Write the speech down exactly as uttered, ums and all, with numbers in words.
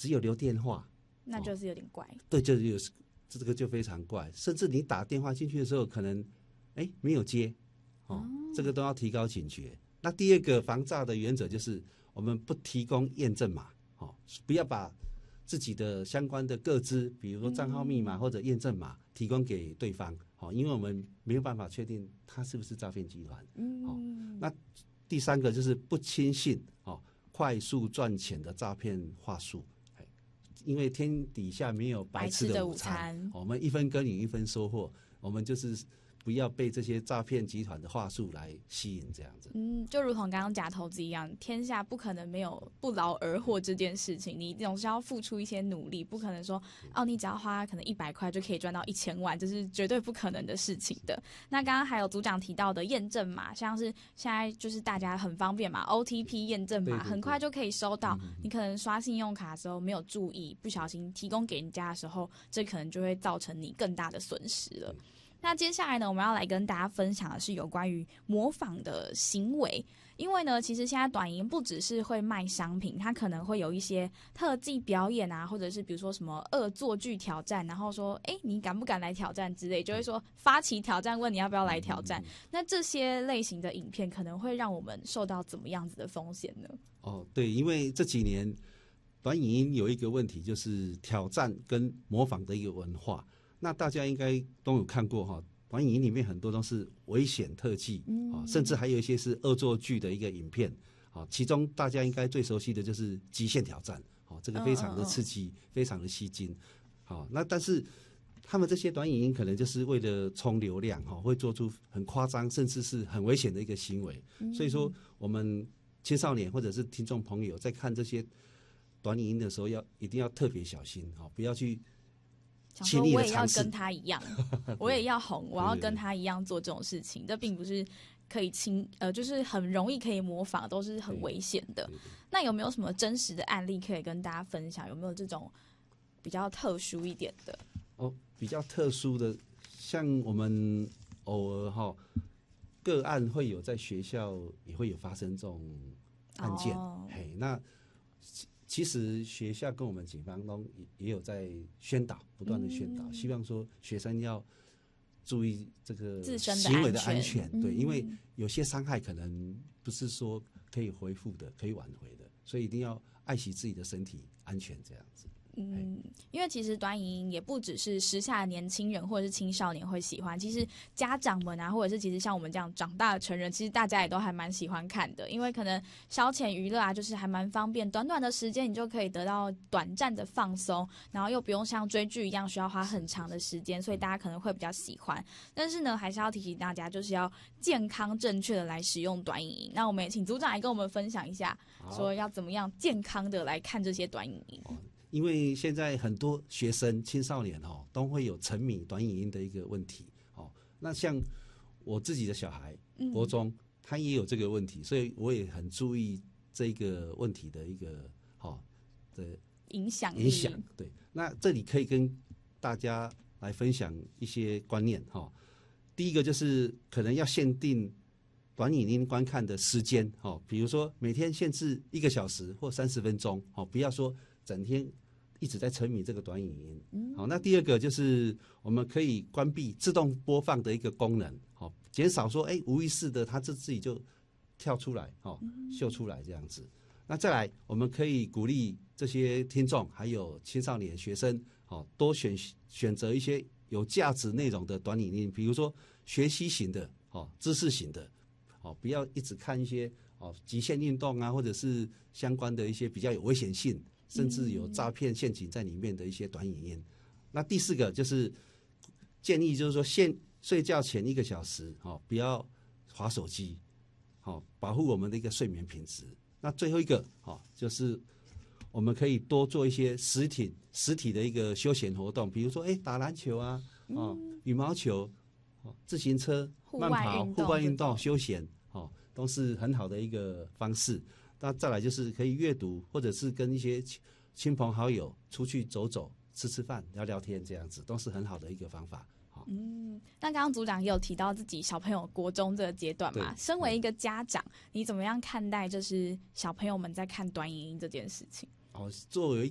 只有留电话， 那就是有点怪。哦、 对，就有这个就非常怪，甚至你打电话进去的时候，可能哎没有接，哦，哦这个都要提高警觉。那第二个防诈的原则就是我们不提供验证码，哦，不要把自己的相关的个资，比如说账号密码或者验证码提供给对方，哦，因为我们没有办法确定他是不是诈骗集团。哦，那第三个就是不轻信哦快速赚钱的诈骗话术，因为天底下没有白吃的午餐， 白吃的午餐我们一分耕耘一分收获，我们就是不要被这些诈骗集团的话术来吸引，这样子。 嗯，就如同刚刚假投资一样，天下不可能没有不劳而获这件事情，你总是要付出一些努力，不可能说哦，你只要花可能一百块就可以赚到一千万，这是绝对不可能的事情的。那刚刚还有组长提到的验证码，像是现在就是大家很方便嘛 ，O T P 验证码对对对很快就可以收到。 嗯、 你可能刷信用卡的时候没有注意，不小心提供给人家的时候，这可能就会造成你更大的损失了。那接下来呢，我们要来跟大家分享的是有关于模仿的行为。因为呢，其实现在短影音不只是会卖商品，它可能会有一些特技表演啊，或者是比如说什么恶作剧挑战，然后说，哎，你敢不敢来挑战之类，就会说发起挑战，问你要不要来挑战。那这些类型的影片可能会让我们受到怎么样子的风险呢？ 哦，对，因为这几年短影音有一个问题，就是挑战跟模仿的一个文化。那大家应该都有看过哈，短影音里面很多都是危险特技，嗯，甚至还有一些是恶作剧的一个影片，啊，其中大家应该最熟悉的就是极限挑战，哦，这个非常的刺激，嗯嗯嗯非常的吸睛，好，那但是他们这些短影音可能就是为了冲流量，哈，会做出很夸张甚至是很危险的一个行为，嗯、所以说我们青少年或者是听众朋友在看这些短影音的时候，要一定要特别小心，哈，不要去。 想说我也要跟他一样，我也要红，我要跟他一样做这种事情，这并不是可以轻呃，就是很容易可以模仿，都是很危险的。那有没有什么真实的案例可以跟大家分享？有没有这种比较特殊一点的？ 哦，比较特殊的，像我们偶尔哈个案会有在学校也会有发生这种案件，哦、嘿，那。其实学校跟我们警方都也有在宣导，不断的宣导，嗯、希望说学生要注意这个行为的安全，对，嗯、因为有些伤害可能不是说可以恢复的，可以挽回的，所以一定要爱惜自己的身体安全，这样子。 嗯，因为其实短影音也不只是时下的年轻人或者是青少年会喜欢，其实家长们啊，或者是其实像我们这样长大的成人，其实大家也都还蛮喜欢看的，因为可能消遣娱乐啊，就是还蛮方便，短短的时间你就可以得到短暂的放松，然后又不用像追剧一样需要花很长的时间，所以大家可能会比较喜欢。但是呢，还是要提醒大家，就是要健康正确的来使用短影音。那我们也请组长来跟我们分享一下，说要怎么样健康的来看这些短影音。 因为现在很多学生、青少年哦，都会有沉迷短影音的一个问题哦。那像我自己的小孩，国中、嗯、他也有这个问题，所以我也很注意这个问题的一个哦的影响影响。对，那这里可以跟大家来分享一些观念哈、哦。第一个就是可能要限定短影音观看的时间哦，比如说每天限制一个小时或三十分钟哦，不要说整天。一直在沉迷这个短影音，嗯、好，那第二个就是我们可以关闭自动播放的一个功能，好，减少说，哎，无意识的它自自己就跳出来，哦，秀出来这样子。那再来，我们可以鼓励这些听众还有青少年学生，哦，多选选择一些有价值内容的短影音，比如说学习型的，哦，知识型的，哦，不要一直看一些哦极限运动啊，或者是相关的一些比较有危险性。甚至有诈骗陷阱在里面的一些短影音。嗯、那第四个就是建议，就是说，现睡觉前一个小时，哦，不要滑手机，哦，保护我们的一个睡眠品质。那最后一个，哦，就是我们可以多做一些实体实体的一个休闲活动，比如说，哎，打篮球啊，哦，嗯、羽毛球，哦，自行车、慢跑、户外运动、休闲，哦，都是很好的一个方式。那再来就是可以阅读，或者是跟一些亲朋好友出去走走、吃吃饭、聊聊天，这样子都是很好的一个方法。 嗯，那刚刚组长也有提到自己小朋友国中这个阶段嘛，身为一个家长，你怎么样看待就是小朋友们在看短影音这件事情？ 哦，作为